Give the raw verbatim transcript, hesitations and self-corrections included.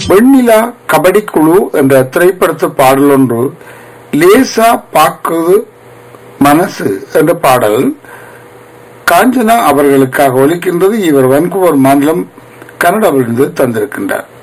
வெண்ணிலா கபடி குழு என்ற திரைப்படத்து பாடல் ஒன்று லேசா பாக்குது மனசு என்ற பாடல் காஞ்சனா அவர்களுக்காக ஒலிக்கின்றது. இவர் வான்கூவர் மாநிலம் கனடாவிலிருந்து தந்திருக்கின்றார்.